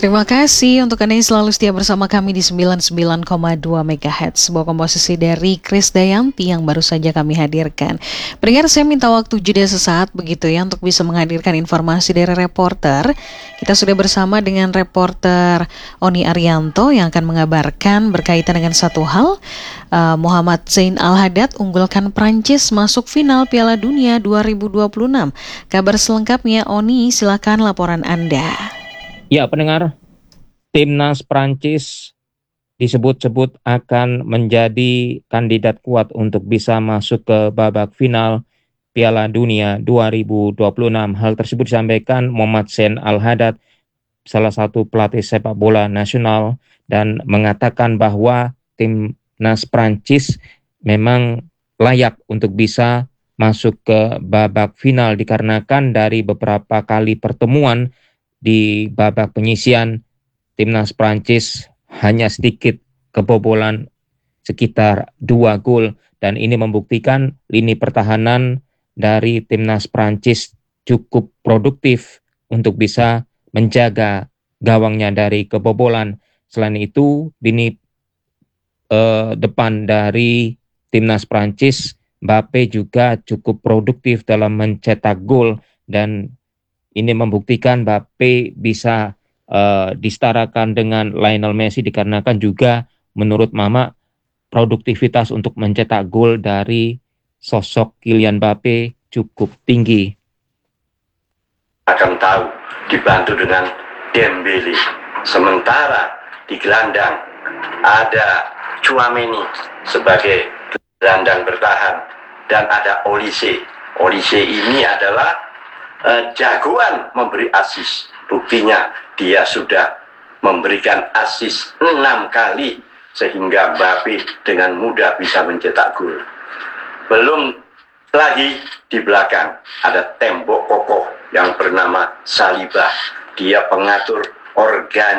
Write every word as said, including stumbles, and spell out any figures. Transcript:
Terima kasih untuk Anda yang selalu setia bersama kami di sembilan puluh sembilan koma dua megahertz, sebuah komposisi dari Krisdayanti yang baru saja kami hadirkan. Pendengar, saya minta waktu jeda sesaat begitu ya untuk bisa menghadirkan informasi dari reporter. Kita sudah bersama dengan reporter Oni Arianto yang akan mengabarkan berkaitan dengan satu hal. uh, Muhammad Zain Al-Haddad unggulkan Prancis masuk final Piala Dunia dua ribu dua puluh enam. Kabar selengkapnya, Oni, silakan laporan Anda. Ya, pendengar, timnas Prancis disebut-sebut akan menjadi kandidat kuat untuk bisa masuk ke babak final Piala Dunia dua ribu dua puluh enam. Hal tersebut disampaikan Muhammad Zain Al-Haddad, salah satu pelatih sepak bola nasional, dan mengatakan bahwa timnas Prancis memang layak untuk bisa masuk ke babak final dikarenakan dari beberapa kali pertemuan di babak penyisian, timnas Prancis hanya sedikit kebobolan sekitar dua gol, dan ini membuktikan lini pertahanan dari timnas Prancis cukup produktif untuk bisa menjaga gawangnya dari kebobolan. Selain itu, lini eh, depan dari timnas Prancis, Mbappe juga cukup produktif dalam mencetak gol, dan ini membuktikan Mbappe bisa uh, disetarakan dengan Lionel Messi dikarenakan juga menurut Mama produktivitas untuk mencetak gol dari sosok Kylian Mbappe cukup tinggi. Akan tahu dibantu dengan Dembele. Sementara di gelandang ada Tchouaméni sebagai gelandang bertahan dan ada Olise. Olise ini adalah Uh, jagoan memberi asis. Buktinya dia sudah memberikan asis enam kali sehingga Mbappe dengan mudah bisa mencetak gol. Belum lagi di belakang ada tembok kokoh yang bernama Saliba. Dia pengatur organ